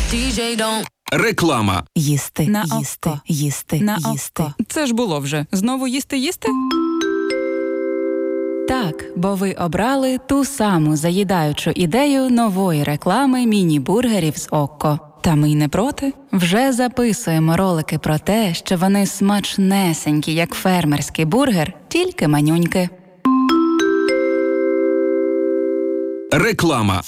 Реклама. Їсти, На їсти, око. їсти, На їсти. око. Це ж було вже. Знову їсти? Так, бо ви обрали ту саму заїдаючу ідею нової реклами міні-бургерів з Окко. Та ми й не проти. Вже записуємо ролики про те, що вони смачнесенькі, як фермерський бургер, тільки манюньки. Реклама.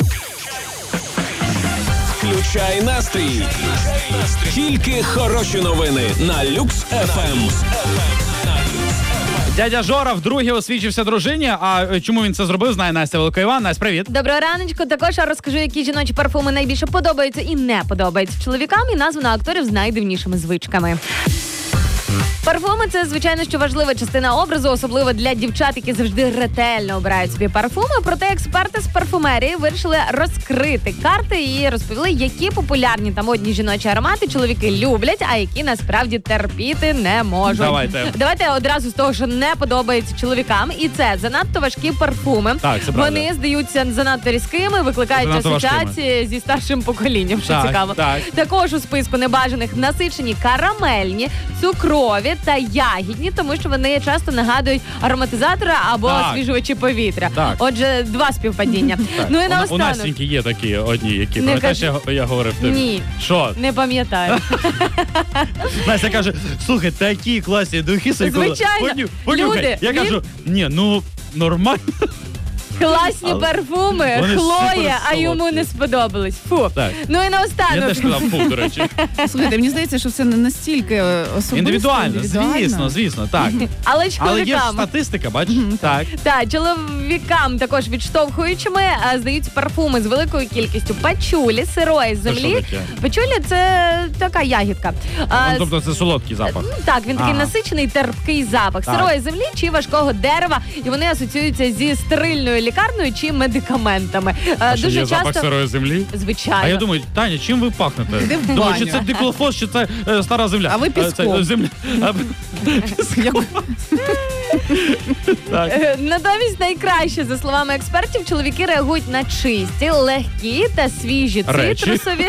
Включай настрій. Тільки хороші новини на Люкс ФМ. Дядя Жора вдруге освічився дружині. А чому він це зробив, знає Настя Великоїван. Настя, привіт. Доброго раночку. Також я розкажу, які жіночі парфуми найбільше подобаються і не подобаються чоловікам, і названо акторів з найдивнішими звичками. Парфуми – це, звичайно, що важлива частина образу, особливо для дівчат, які завжди ретельно обирають собі парфуми. Проте експерти з парфумерії вирішили розкрити карти і розповіли, які популярні та модні жіночі аромати чоловіки люблять, а які насправді терпіти не можуть. Давайте одразу з того, що не подобається чоловікам. І це занадто важкі парфуми. Так, це правда. Вони здаються занадто різкими, викликають Занадто асоціації зі старшим поколінням, що цікаво. Також у списку небажаних насичені карамельні, цукрові та ягідні, тому що вони часто нагадують ароматизатори або освіжувачі повітря. Отже, два співпадіння. Ну і наостанок. У Настеньки є такі одні, які, пам'ятаєш, я говорив тобі? Ні. Що? Не пам'ятаю. Настя каже, слухай, такі класні духи. Звичайно. Люди, я кажу, ні, ну, нормально. Класні парфуми, вони Хлоя, а супер йому не сподобались. Фу. Так. Ну і наостанок. Я теж сказав фу, до речі. Слухайте, мені здається, що це не настільки особисто. Індивідуально, звісно, так. Але Але є ж чоловікам. статистика, бачиш? Так. Так, чоловікам також відштовхуючими здаються парфуми з великою кількістю пачулі, сирої землі. Пачулі – це така ягідка. Тобто це солодкий запах. Так, він такий насичений, терпкий запах. Сирої землі чи важкого дерева, і вони асоціюються зі стерильною лікарнею чи медикаментами. Дуже є часто... запах сирої землі? Звичайно. А я думаю, Таня, чим ви пахнете? Іди в баню. Думаю, чи це диклофос, чи це стара земля? А ви піском. Земля. Натомість найкраще, за словами експертів, чоловіки реагують на чисті, легкі та свіжі цитрусові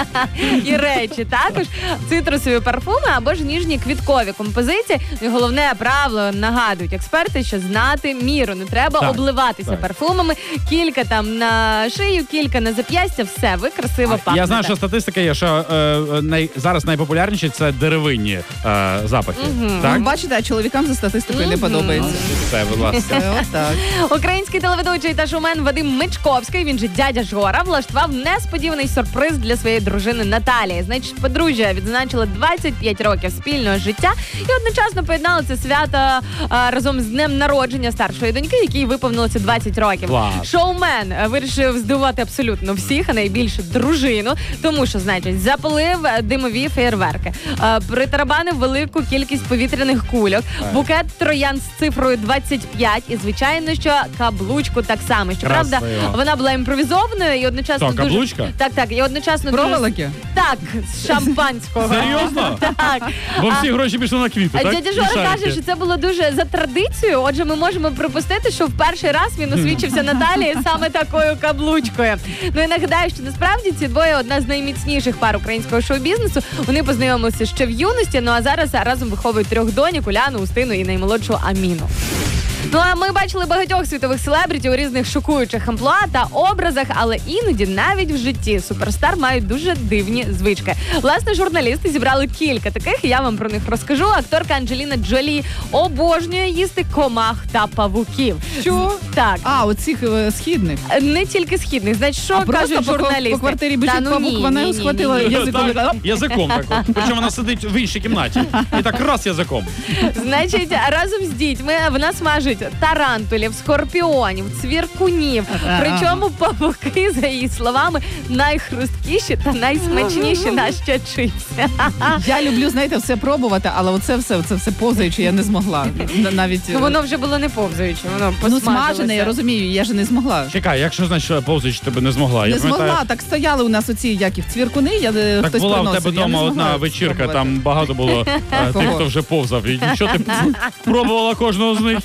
і речі. Також цитрусові парфуми або ж ніжні квіткові композиції. І головне правило, нагадують експерти, що знати міру. Не треба обливатися парфумами. Кілька там на шию, кілька на зап'ястя. Все, ви красиво пахнете. Я знаю, що статистика є, що зараз найпопулярніші – це деревинні запахи. Так? Бачите, а чоловікам за статистикою не подобається. Все, будь ласка. Отак. Український телеведучий та шоумен Вадим Мичковський, він же дядя Жора, влаштував несподіваний сюрприз для своєї дружини Наталії. Значить, подружжя відзначило 25 років спільного життя і одночасно поєднало це свято разом з днем народження старшої доньки, якій виповнилося 20 років. Шоумен вирішив здивувати абсолютно всіх, а найбільше дружину, тому що, значить, запалив димові феєрверки, притарабанив велику кількість повітряних кульок, букет троян з цифрою 25 і, звичайно, що каблучку так само. Щоправда, вона була імпровізованою і одночасно дуже... Каблучка? Так, і одночасно проволоки? Так, з шампанського. Серйозно? Так. Бо всі гроші пішли на квіти, так? Дядя Жора каже, що це було дуже за традицією, отже, ми можемо припустити, що в перший раз він освічився Наталії саме такою каблучкою. Ну і нагадаю, що насправді ці двоє одна з найміцніших пар українського шоу-бізнесу. Вони познайомилися ще в юності, ну а зараз разом виховують 3 доньок, Уляну, Устину і наймолодшу Аміну. Ну а ми бачили багатьох світових селебритів у різних шокуючих амплуа та образах, але іноді навіть в житті суперстар мають дуже дивні звички. Власне, журналісти зібрали кілька таких, і я вам про них розкажу. Акторка Анджеліна Джолі обожнює їсти комах та павуків. Що? Так. Оцих східних? Не тільки східних. Значить, що кажуть журналісти? По квартирі біжить павук, вона його схватила язиком. Язиком так. Причому вона сидить в іншій кімнаті. І так раз язиком. Значить, разом з дітьми вона смажить тарантулів, скорпіонів, цвіркунів. Причому павуки, за її словами, найхрусткіші та найсмачніші на що чипси. Я люблю, знаєте, все пробувати, але оце все повзаючи я не змогла. Навіть... Ну, воно вже було не повзаючи, воно посмажилося. Ну, смажене, я розумію, я ж не змогла. Чекай, якщо, значить, повзаючи тебе не змогла? Не змогла, так стояли у нас оці, як їх, цвіркуни, хтось приносив. Так була в тебе вдома одна вечірка, там багато було тих, хто вже повзав. І що ти пробувала кожного з них і нормально?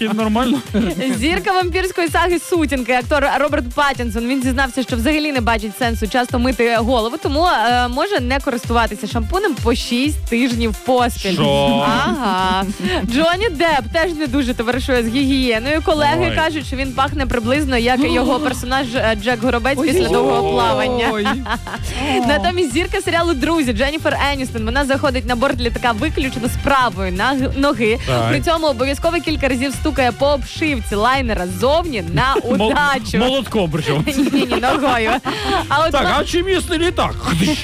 Нормально? Зірка вампірської саги «Сутінки», актор Роберт Паттінсон, він зізнався, що взагалі не бачить сенсу часто мити голову, тому може не користуватися шампунем по 6 тижнів поспіль. Що? Ага. Джонні Депп теж не дуже товаришує з гігієною. Колеги Ой. кажуть, що він пахне приблизно як його персонаж Джек Горобець після довгого плавання. Ой. Натомість зірка серіалу «Друзі» Дженніфер Еністон, вона заходить на борт літака виключно з правої ноги. Так. При цьому обов'язково кілька разів стукає по обшивці лайнера ззовні на удачу. Молотком причому. Ні, ногою. А от, Так, а чи місний літак?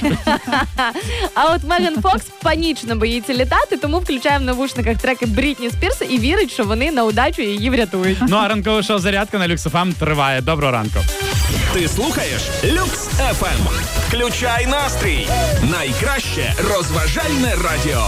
а от Меган Фокс панічно боїться літати, тому включає в навушниках треки Брітні Спірс і вірить, що вони на удачу її врятують. Ну а ранкове шоу «Зарядка» на Люкс ФМ триває. Доброго ранку. Ти слухаєш Люкс FM. Включай настрій. Найкраще розважальне радіо.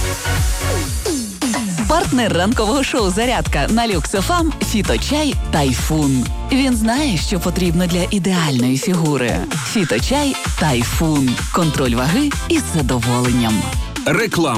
Партнер ранкового шоу «Зарядка» на Люкс ФМ – «Фіточай Тайфун». Він знає, що потрібно для ідеальної фігури. «Фіточай Тайфун». Контроль ваги із задоволенням. Реклама.